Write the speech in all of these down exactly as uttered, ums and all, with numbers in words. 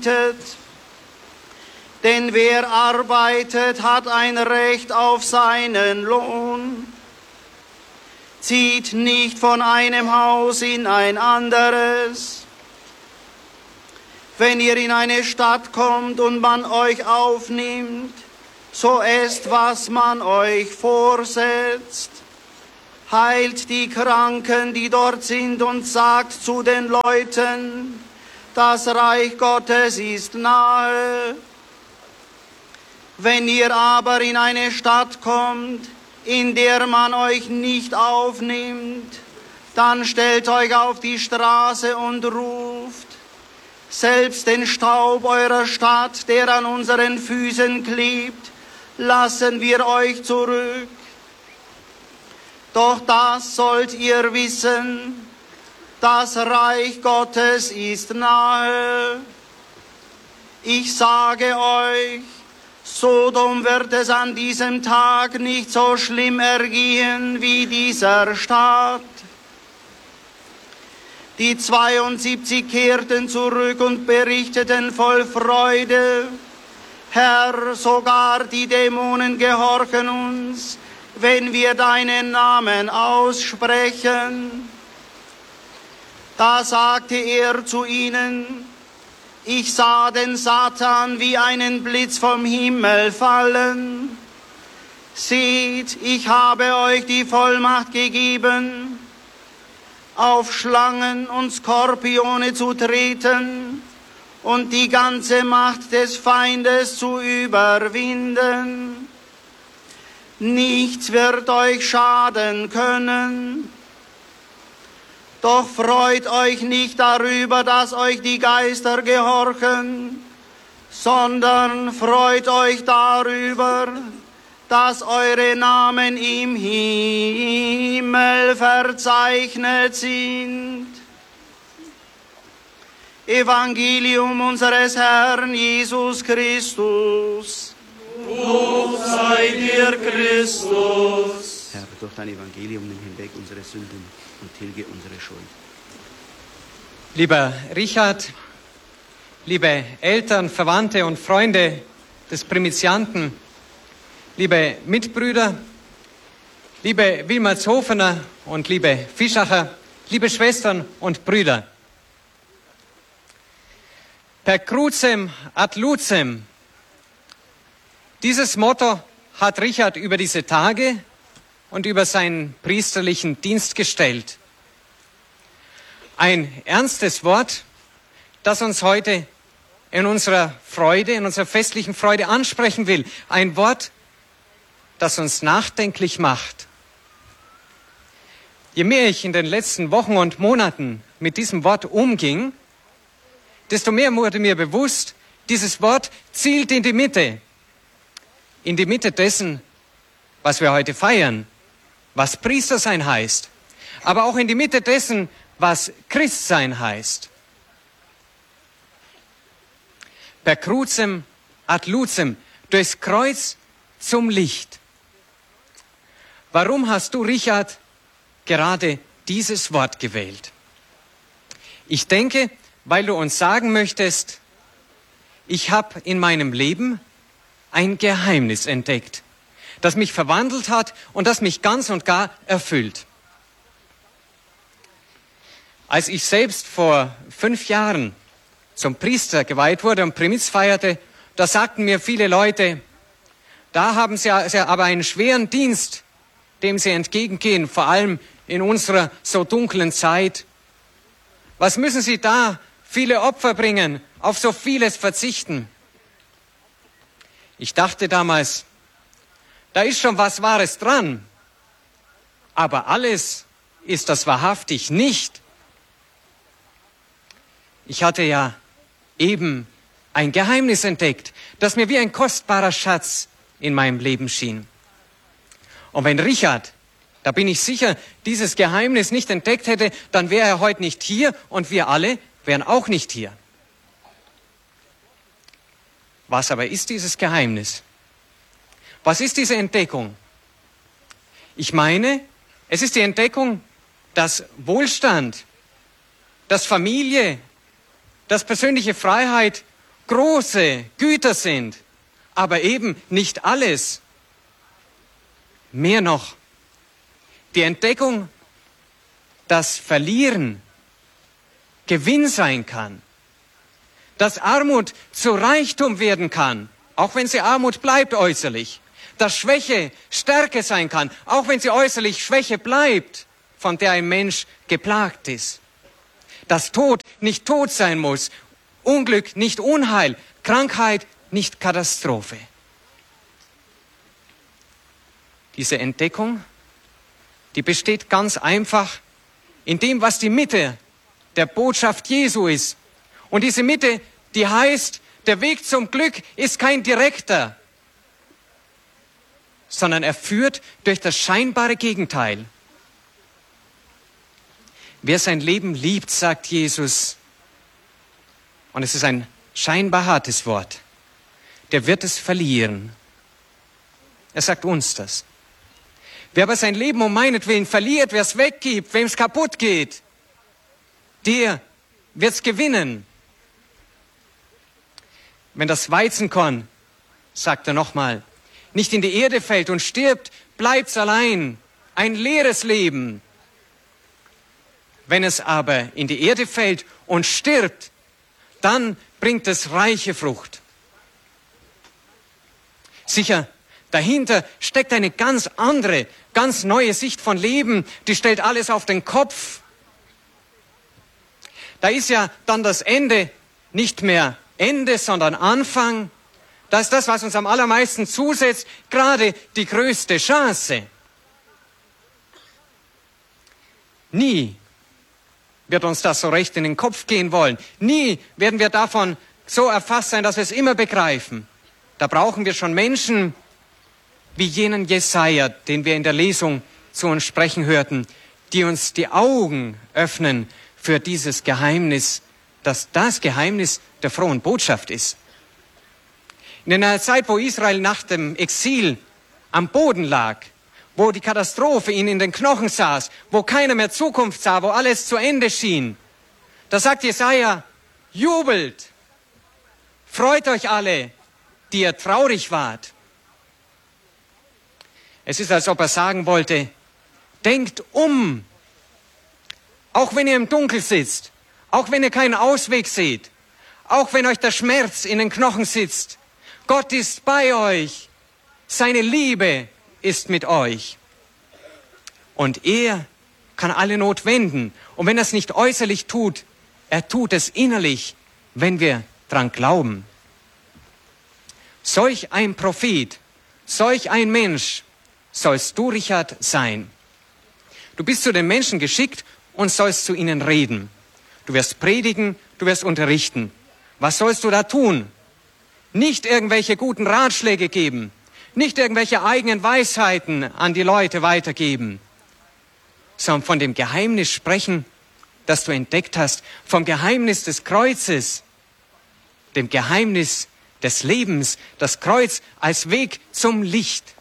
Denn wer arbeitet, hat ein Recht auf seinen Lohn. Zieht nicht von einem Haus in ein anderes. Wenn ihr in eine Stadt kommt und man euch aufnimmt, so esst, was man euch vorsetzt. Heilt die Kranken, die dort sind, und sagt zu den Leuten, das Reich Gottes ist nahe. Wenn ihr aber in eine Stadt kommt, in der man euch nicht aufnimmt, dann stellt euch auf die Straße und ruft, selbst den Staub eurer Stadt, der an unseren Füßen klebt, lassen wir euch zurück. Doch das sollt ihr wissen, das Reich Gottes ist nahe. Ich sage euch, Sodom wird es an diesem Tag nicht so schlimm ergehen wie dieser Stadt. Die zweiundsiebzig kehrten zurück und berichteten voll Freude, Herr, sogar die Dämonen gehorchen uns, wenn wir deinen Namen aussprechen. Da sagte er zu ihnen, ich sah den Satan wie einen Blitz vom Himmel fallen. Seht, ich habe euch die Vollmacht gegeben, auf Schlangen und Skorpione zu treten und die ganze Macht des Feindes zu überwinden. Nichts wird euch schaden können. Doch freut euch nicht darüber, dass euch die Geister gehorchen, sondern freut euch darüber, dass eure Namen im Himmel verzeichnet sind. Evangelium unseres Herrn Jesus Christus. Lob sei dir, Christus. Herr, durch dein Evangelium nimm hinweg unsere Sünden und tilge unsere Schuld. Lieber Richard, liebe Eltern, Verwandte und Freunde des Primizianten, liebe Mitbrüder, liebe Wilmertshofener und liebe Fischacher, liebe Schwestern und Brüder. Per crucem ad lucem. Dieses Motto hat Richard über diese Tage und über seinen priesterlichen Dienst gestellt. Ein ernstes Wort, das uns heute in unserer Freude, in unserer festlichen Freude ansprechen will. Ein Wort, das uns nachdenklich macht. Je mehr ich in den letzten Wochen und Monaten mit diesem Wort umging, desto mehr wurde mir bewusst, dieses Wort zielt in die Mitte. In die Mitte dessen, was wir heute feiern, was Priestersein heißt, aber auch in die Mitte dessen, was Christsein heißt. Per crucem ad lucem, durchs Kreuz zum Licht. Warum hast du, Richard, gerade dieses Wort gewählt? Ich denke, weil du uns sagen möchtest, ich habe in meinem Leben ein Geheimnis entdeckt, das mich verwandelt hat und das mich ganz und gar erfüllt. Als ich selbst vor fünf Jahren zum Priester geweiht wurde und Primiz feierte, da sagten mir viele Leute, da haben sie aber einen schweren Dienst, dem sie entgegengehen, vor allem in unserer so dunklen Zeit. Was müssen sie da viele Opfer bringen, auf so vieles verzichten? Ich dachte damals, da ist schon was Wahres dran, aber alles ist das wahrhaftig nicht. Ich hatte ja eben ein Geheimnis entdeckt, das mir wie ein kostbarer Schatz in meinem Leben schien. Und wenn Richard, da bin ich sicher, dieses Geheimnis nicht entdeckt hätte, dann wäre er heute nicht hier und wir alle wären auch nicht hier. Was aber ist dieses Geheimnis? Was ist diese Entdeckung? Ich meine, es ist die Entdeckung, dass Wohlstand, dass Familie, dass persönliche Freiheit große Güter sind, aber eben nicht alles. Mehr noch, die Entdeckung, dass Verlieren Gewinn sein kann, dass Armut zu Reichtum werden kann, auch wenn sie Armut bleibt äußerlich, dass Schwäche Stärke sein kann, auch wenn sie äußerlich Schwäche bleibt, von der ein Mensch geplagt ist, dass Tod nicht Tod sein muss, Unglück nicht Unheil, Krankheit nicht Katastrophe. Diese Entdeckung, die besteht ganz einfach in dem, was die Mitte der Botschaft Jesu ist. Und diese Mitte, die heißt, der Weg zum Glück ist kein direkter, sondern er führt durch das scheinbare Gegenteil. Wer sein Leben liebt, sagt Jesus, und es ist ein scheinbar hartes Wort, der wird es verlieren. Er sagt uns das. Wer aber sein Leben um meinetwillen verliert, wer es weggibt, wem es kaputt geht, der wird es gewinnen. Wenn das Weizenkorn, sagt er nochmal, nicht in die Erde fällt und stirbt, bleibt's allein, ein leeres Leben. Wenn es aber in die Erde fällt und stirbt, dann bringt es reiche Frucht. Sicher, dahinter steckt eine ganz andere, ganz neue Sicht von Leben, die stellt alles auf den Kopf. Da ist ja dann das Ende nicht mehr Ende, sondern Anfang. Das ist das, was uns am allermeisten zusetzt, gerade die größte Chance. Nie wird uns das so recht in den Kopf gehen wollen. Nie werden wir davon so erfasst sein, dass wir es immer begreifen. Da brauchen wir schon Menschen wie jenen Jesaja, den wir in der Lesung zu uns sprechen hörten, die uns die Augen öffnen für dieses Geheimnis, das das Geheimnis der frohen Botschaft ist. In einer Zeit, wo Israel nach dem Exil am Boden lag, wo die Katastrophe ihnen in den Knochen saß, wo keiner mehr Zukunft sah, wo alles zu Ende schien, da sagt Jesaja, jubelt, freut euch alle, die ihr traurig wart. Es ist, als ob er sagen wollte, denkt um, auch wenn ihr im Dunkel sitzt, auch wenn ihr keinen Ausweg seht, auch wenn euch der Schmerz in den Knochen sitzt, Gott ist bei euch, seine Liebe ist mit euch. Und er kann alle Not wenden. Und wenn er es nicht äußerlich tut, er tut es innerlich, wenn wir dran glauben. Solch ein Prophet, solch ein Mensch sollst du, Richard, sein. Du bist zu den Menschen geschickt und sollst zu ihnen reden. Du wirst predigen, du wirst unterrichten. Was sollst du da tun? Nicht irgendwelche guten Ratschläge geben, nicht irgendwelche eigenen Weisheiten an die Leute weitergeben, sondern von dem Geheimnis sprechen, das du entdeckt hast, vom Geheimnis des Kreuzes, dem Geheimnis des Lebens, das Kreuz als Weg zum Licht.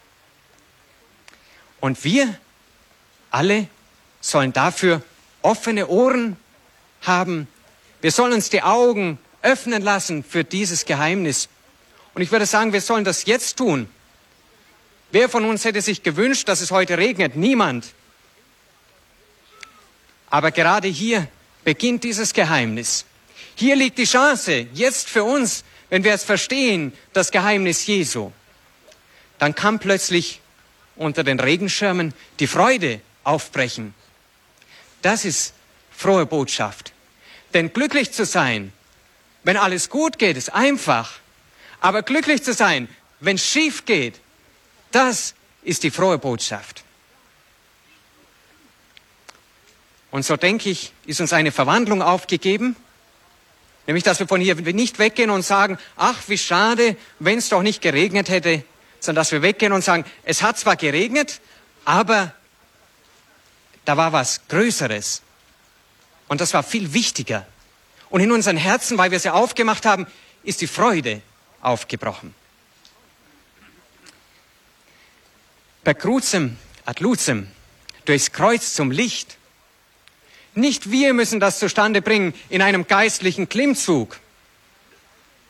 Und wir alle sollen dafür offene Ohren haben. Wir sollen uns die Augen öffnen lassen für dieses Geheimnis. Und ich würde sagen, wir sollen das jetzt tun. Wer von uns hätte sich gewünscht, dass es heute regnet? Niemand. Aber gerade hier beginnt dieses Geheimnis. Hier liegt die Chance, jetzt für uns, wenn wir es verstehen, das Geheimnis Jesu. Dann kann plötzlich unter den Regenschirmen die Freude aufbrechen. Das ist frohe Botschaft. Denn glücklich zu sein, wenn alles gut geht, ist einfach. Aber glücklich zu sein, wenn es schief geht, das ist die frohe Botschaft. Und so denke ich, ist uns eine Verwandlung aufgegeben, nämlich, dass wir von hier nicht weggehen und sagen, ach, wie schade, wenn es doch nicht geregnet hätte, sondern dass wir weggehen und sagen, es hat zwar geregnet, aber da war was Größeres. Und das war viel wichtiger. Und in unseren Herzen, weil wir sie aufgemacht haben, ist die Freude aufgebrochen. Per crucem ad lucem, durchs Kreuz zum Licht. Nicht wir müssen das zustande bringen in einem geistlichen Klimmzug.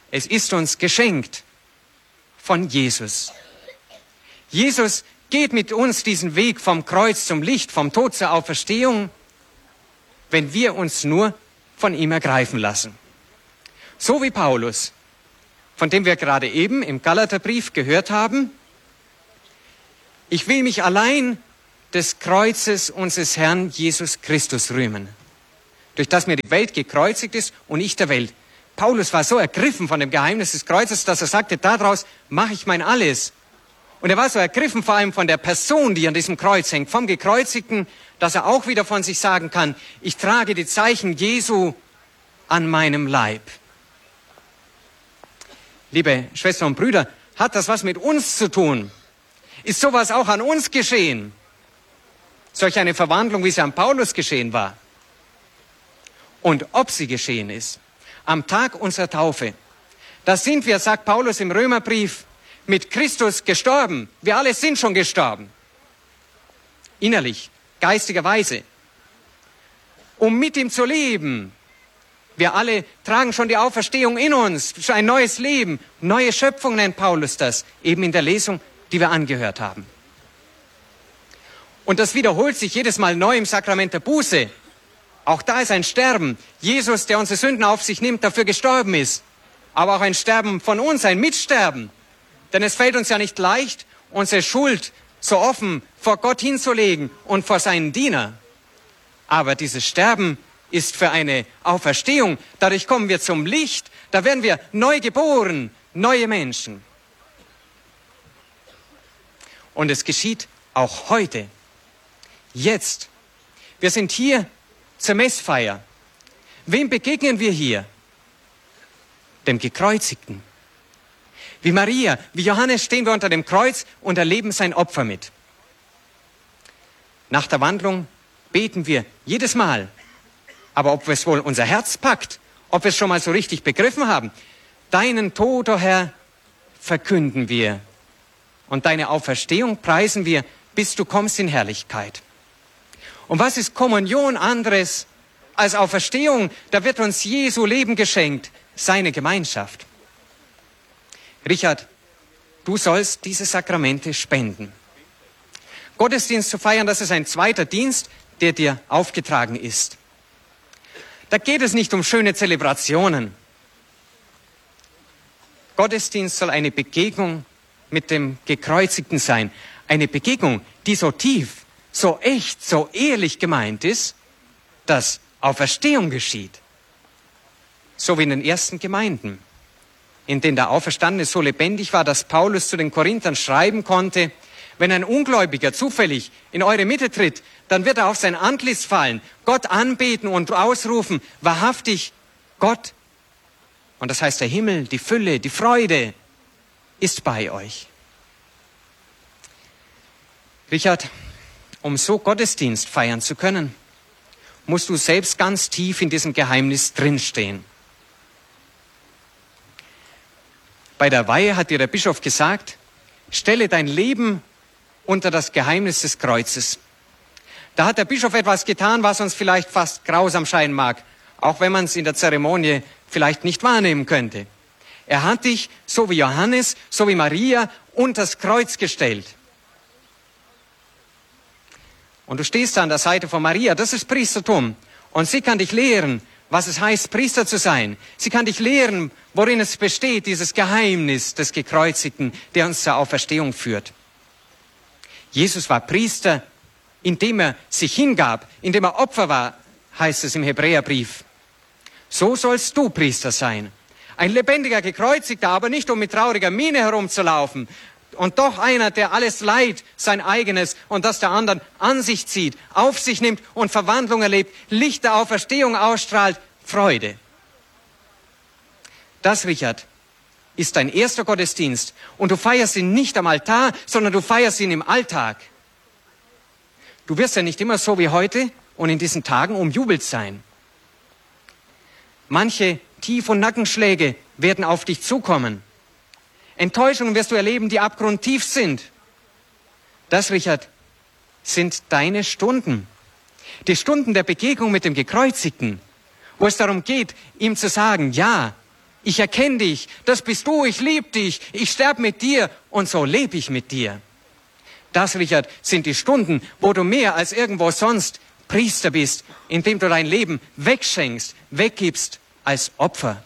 Es ist uns geschenkt von Jesus. Jesus geht mit uns diesen Weg vom Kreuz zum Licht, vom Tod zur Auferstehung, wenn wir uns nur von ihm ergreifen lassen. So wie Paulus, von dem wir gerade eben im Galaterbrief gehört haben: Ich will mich allein des Kreuzes unseres Herrn Jesus Christus rühmen, durch das mir die Welt gekreuzigt ist und ich der Welt. Paulus war so ergriffen von dem Geheimnis des Kreuzes, dass er sagte, daraus mache ich mein Alles. Und er war so ergriffen vor allem von der Person, die an diesem Kreuz hängt, vom Gekreuzigten, dass er auch wieder von sich sagen kann: Ich trage die Zeichen Jesu an meinem Leib. Liebe Schwestern und Brüder, hat das was mit uns zu tun? Ist sowas auch an uns geschehen? Solch eine Verwandlung, wie sie an Paulus geschehen war? Und ob sie geschehen ist, am Tag unserer Taufe, da sind wir, sagt Paulus im Römerbrief, mit Christus gestorben. Wir alle sind schon gestorben. Innerlich, geistigerweise. Um mit ihm zu leben. Wir alle tragen schon die Auferstehung in uns, ein neues Leben, neue Schöpfung nennt Paulus das, eben in der Lesung, die wir angehört haben. Und das wiederholt sich jedes Mal neu im Sakrament der Buße. Auch da ist ein Sterben. Jesus, der unsere Sünden auf sich nimmt, dafür gestorben ist. Aber auch ein Sterben von uns, ein Mitsterben. Denn es fällt uns ja nicht leicht, unsere Schuld so offen vor Gott hinzulegen und vor seinen Diener. Aber dieses Sterben ist für eine Auferstehung. Dadurch kommen wir zum Licht. Da werden wir neu geboren, neue Menschen. Und es geschieht auch heute. Jetzt. Wir sind hier zur Messfeier. Wem begegnen wir hier? Dem Gekreuzigten. Wie Maria, wie Johannes stehen wir unter dem Kreuz und erleben sein Opfer mit. Nach der Wandlung beten wir jedes Mal. Aber ob es wohl unser Herz packt, ob wir es schon mal so richtig begriffen haben: Deinen Tod, o Herr, verkünden wir. Und deine Auferstehung preisen wir, bis du kommst in Herrlichkeit. Und was ist Kommunion anderes als Auferstehung? Da wird uns Jesu Leben geschenkt, seine Gemeinschaft. Richard, du sollst diese Sakramente spenden. Gottesdienst zu feiern, das ist ein zweiter Dienst, der dir aufgetragen ist. Da geht es nicht um schöne Zelebrationen. Gottesdienst soll eine Begegnung mit dem Gekreuzigten sein. Eine Begegnung, die so tief, so echt, so ehrlich gemeint ist, dass Auferstehung geschieht. So wie in den ersten Gemeinden, in denen der Auferstandene so lebendig war, dass Paulus zu den Korinthern schreiben konnte: Wenn ein Ungläubiger zufällig in eure Mitte tritt, dann wird er auf sein Antlitz fallen, Gott anbeten und ausrufen: Wahrhaftig, Gott, und das heißt der Himmel, die Fülle, die Freude, ist bei euch. Richard, um so Gottesdienst feiern zu können, musst du selbst ganz tief in diesem Geheimnis drinstehen. Bei der Weihe hat dir der Bischof gesagt: Stelle dein Leben unter das Geheimnis des Kreuzes. Da hat der Bischof etwas getan, was uns vielleicht fast grausam scheinen mag, auch wenn man es in der Zeremonie vielleicht nicht wahrnehmen könnte. Er hat dich, so wie Johannes, so wie Maria, unter das Kreuz gestellt. Und du stehst da an der Seite von Maria, das ist Priestertum. Und sie kann dich lehren, was es heißt, Priester zu sein. Sie kann dich lehren, worin es besteht, dieses Geheimnis des Gekreuzigten, der uns zur Auferstehung führt. Jesus war Priester, indem er sich hingab, indem er Opfer war, heißt es im Hebräerbrief. So sollst du Priester sein. Ein lebendiger Gekreuzigter, aber nicht um mit trauriger Miene herumzulaufen. Und doch einer, der alles Leid, sein eigenes und das der anderen an sich zieht, auf sich nimmt und Verwandlung erlebt, Licht der Auferstehung ausstrahlt, Freude. Das, Richard, ist dein erster Gottesdienst. Und du feierst ihn nicht am Altar, sondern du feierst ihn im Alltag. Du wirst ja nicht immer so wie heute und in diesen Tagen umjubelt sein. Manche Tief- und Nackenschläge werden auf dich zukommen. Enttäuschungen wirst du erleben, die abgrundtief sind. Das, Richard, sind deine Stunden. Die Stunden der Begegnung mit dem Gekreuzigten, wo es darum geht, ihm zu sagen: Ja, Ich erkenne dich, das bist du, ich liebe dich, ich sterbe mit dir und so lebe ich mit dir. Das, Richard, sind die Stunden, wo du mehr als irgendwo sonst Priester bist, indem du dein Leben wegschenkst, weggibst als Opfer.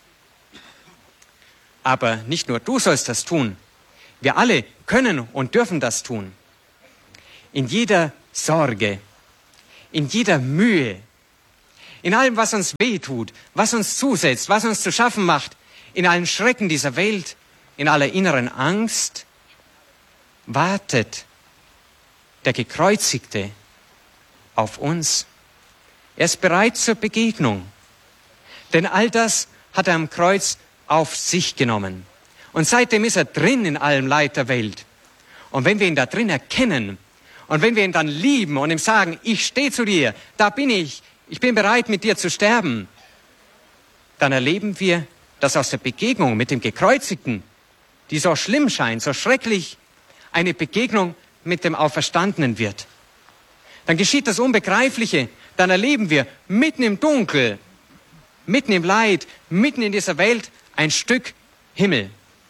Aber nicht nur du sollst das tun. Wir alle können und dürfen das tun. In jeder Sorge, in jeder Mühe, in allem, was uns wehtut, was uns zusetzt, was uns zu schaffen macht, in allen Schrecken dieser Welt, in aller inneren Angst, wartet der Gekreuzigte auf uns. Er ist bereit zur Begegnung. Denn all das hat er am Kreuz auf sich genommen. Und seitdem ist er drin in allem Leid der Welt. Und wenn wir ihn da drin erkennen und wenn wir ihn dann lieben und ihm sagen, ich stehe zu dir, da bin ich, ich bin bereit mit dir zu sterben, dann erleben wir, dass aus der Begegnung mit dem Gekreuzigten, die so schlimm scheint, so schrecklich, eine Begegnung mit dem Auferstandenen wird. Dann geschieht das Unbegreifliche, dann erleben wir mitten im Dunkel, mitten im Leid, mitten in dieser Welt ein Stück Himmel.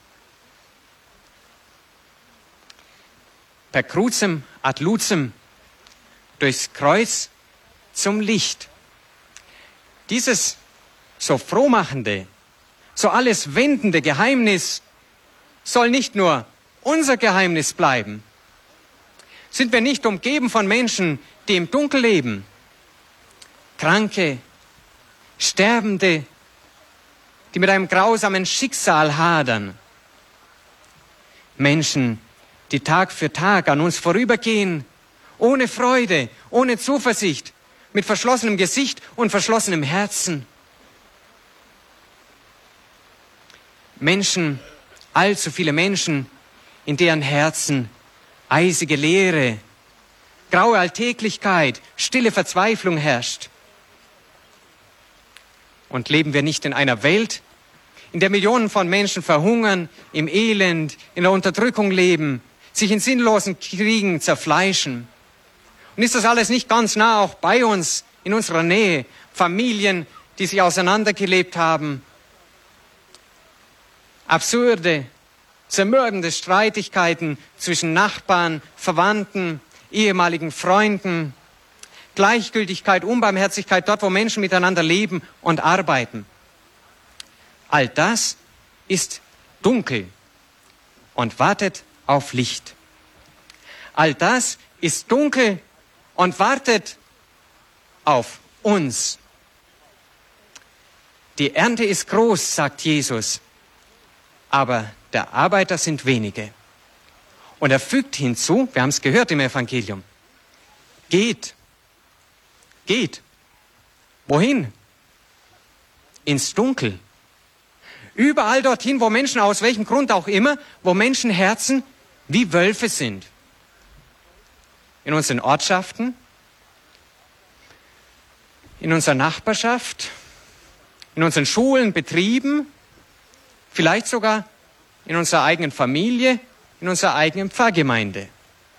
Per crucem ad lucem, durchs Kreuz zum Licht. Dieses so frohmachende, so alles wendende Geheimnis soll nicht nur unser Geheimnis bleiben. Sind wir nicht umgeben von Menschen, die im Dunkel leben? Kranke, Sterbende, die mit einem grausamen Schicksal hadern. Menschen, die Tag für Tag an uns vorübergehen, ohne Freude, ohne Zuversicht, mit verschlossenem Gesicht und verschlossenem Herzen. Menschen, allzu viele Menschen, in deren Herzen eisige Leere, graue Alltäglichkeit, stille Verzweiflung herrscht. Und leben wir nicht in einer Welt, in der Millionen von Menschen verhungern, im Elend, in der Unterdrückung leben, sich in sinnlosen Kriegen zerfleischen? Und ist das alles nicht ganz nah auch bei uns, in unserer Nähe? Familien, die sich auseinandergelebt haben. Absurde, zermürbende Streitigkeiten zwischen Nachbarn, Verwandten, ehemaligen Freunden. Gleichgültigkeit, Unbarmherzigkeit dort, wo Menschen miteinander leben und arbeiten. All das ist dunkel und wartet auf Licht. All das ist dunkel und wartet auf uns. Die Ernte ist groß, sagt Jesus, aber der Arbeiter sind wenige. Und er fügt hinzu, wir haben es gehört im Evangelium, geht, geht. Wohin? Ins Dunkel. Überall dorthin, wo Menschen, aus welchem Grund auch immer, wo Menschenherzen wie Wölfe sind. In unseren Ortschaften, in unserer Nachbarschaft, in unseren Schulen, Betrieben, vielleicht sogar in unserer eigenen Familie, in unserer eigenen Pfarrgemeinde.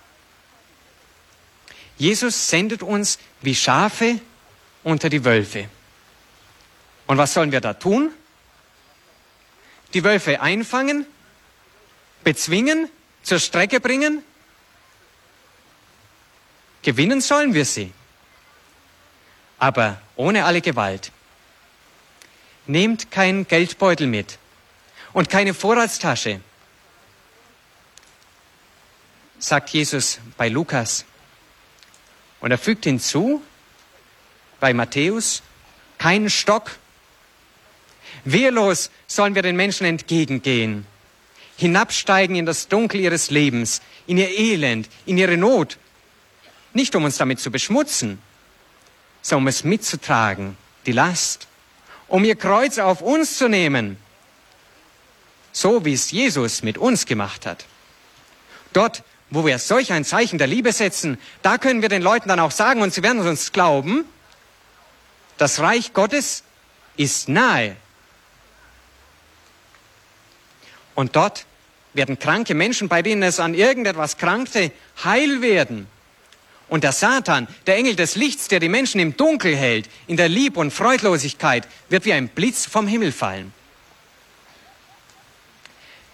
Jesus sendet uns wie Schafe unter die Wölfe. Und was sollen wir da tun? Die Wölfe einfangen, bezwingen, zur Strecke bringen? Gewinnen sollen wir sie, aber ohne alle Gewalt. Nehmt keinen Geldbeutel mit und keine Vorratstasche, sagt Jesus bei Lukas. Und er fügt hinzu, bei Matthäus, keinen Stock. Wehrlos sollen wir den Menschen entgegengehen, hinabsteigen in das Dunkel ihres Lebens, in ihr Elend, in ihre Not. Nicht um uns damit zu beschmutzen, sondern um es mitzutragen, die Last, um ihr Kreuz auf uns zu nehmen, so wie es Jesus mit uns gemacht hat. Dort, wo wir solch ein Zeichen der Liebe setzen, da können wir den Leuten dann auch sagen, und sie werden uns glauben, das Reich Gottes ist nahe. Und dort werden kranke Menschen, bei denen es an irgendetwas krankte, heil werden. Und der Satan, der Engel des Lichts, der die Menschen im Dunkel hält, in der Lieb- und Freudlosigkeit, wird wie ein Blitz vom Himmel fallen.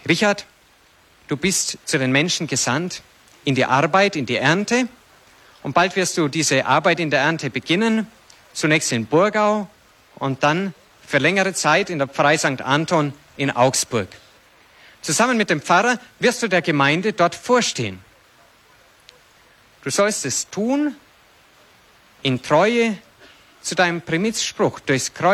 Richard, du bist zu den Menschen gesandt in die Arbeit, in die Ernte. Und bald wirst du diese Arbeit in der Ernte beginnen, zunächst in Burgau und dann für längere Zeit in der Pfarrei Sankt Anton in Augsburg. Zusammen mit dem Pfarrer wirst du der Gemeinde dort vorstehen. Du sollst es tun in Treue zu deinem Primizspruch, durchs Kreuz